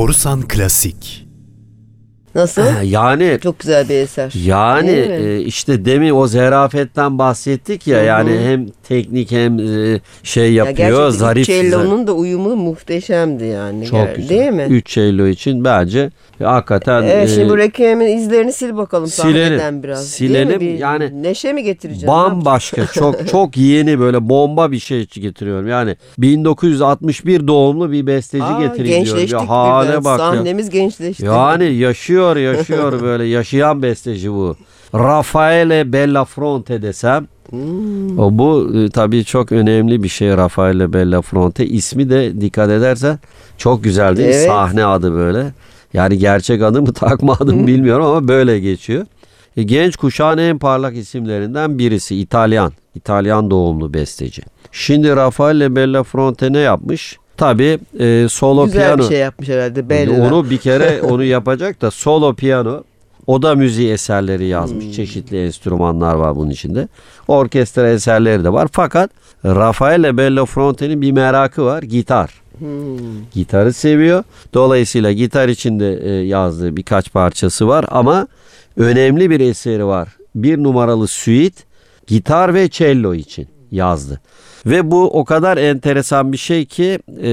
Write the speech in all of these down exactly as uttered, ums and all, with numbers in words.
Borusan Klasik. Nasıl? Yani Çok güzel bir eser. yani Değil mi? e, işte demin o zerafetten bahsettik ya. Hı hı. Yani hem teknik hem e, şey Ya yapıyor, gerçekten zarif. üç cello'nun da uyumu muhteşemdi yani. Çok Ger- güzel. Değil mi? üç cello için bence hakikaten Evet, şimdi e, bu Requiem'in izlerini sil bakalım silelim. sahneden biraz. Silelim. Değil mi? Bir Yani neşe mi getireceğim? bambaşka, çok çok yeni, böyle bomba bir şey getiriyorum. Yani bin dokuz yüz altmış bir doğumlu bir besteci Aa, getireyim diyorum. gençleştik Ya hale birden. bak ya. Sahnemiz gençleşti. Yani yaşıyor yaşıyor böyle yaşayan besteci bu. Raffaele Bellafronte desem. Hmm. O bu e, tabii çok önemli bir şey, Raffaele Bellafronte. İsmi de dikkat edersen çok güzel değil mi? Evet. Sahne adı böyle. Yani gerçek adı mı takma adı mı bilmiyorum ama böyle geçiyor. E, genç kuşağın en parlak isimlerinden birisi. İtalyan. İtalyan doğumlu besteci. Şimdi Raffaele Bellafronte ne yapmış? Tabii e, solo Güzel piyano. bir şey yapmış herhalde. Bella. Onu bir kere onu yapacak da solo piyano. O da müziği eserleri yazmış. Hmm. Çeşitli enstrümanlar var bunun içinde. Orkestra eserleri de var. Fakat Raffaele Bellafronte'nin bir merakı var. Gitar. Hmm. Gitarı seviyor. Dolayısıyla gitar içinde e, yazdığı birkaç parçası var ama önemli bir eseri var. Bir numaralı suite gitar ve cello için yazdı. Ve bu o kadar enteresan bir şey ki e,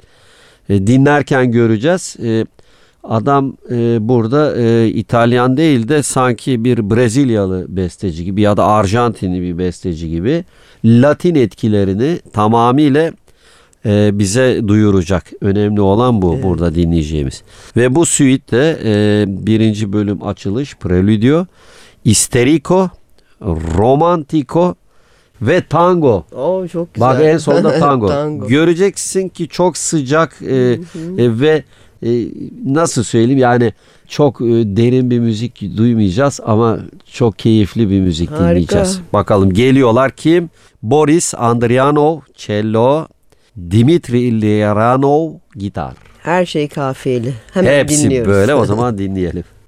e, dinlerken göreceğiz. E, adam e, burada e, İtalyan değil de sanki bir Brezilyalı besteci gibi ya da Arjantinli bir besteci gibi Latin etkilerini tamamıyla e, bize duyuracak. Önemli olan bu, Evet. burada dinleyeceğimiz. Ve bu suite de e, birinci bölüm açılış, Preludio, Isterico, Romantico ve Tango. Oo, çok güzel. Bak en sonunda tango. Tango. Göreceksin ki çok sıcak e, e, ve e, nasıl söyleyeyim, yani çok e, derin bir müzik duymayacağız ama çok keyifli bir müzik Harika. dinleyeceğiz. Bakalım geliyorlar kim? Boris Andrianov cello, Dimitri Ilyaranov gitar. Her şey kafiyeli. Hemen Hepsi dinliyoruz. böyle, o zaman dinleyelim.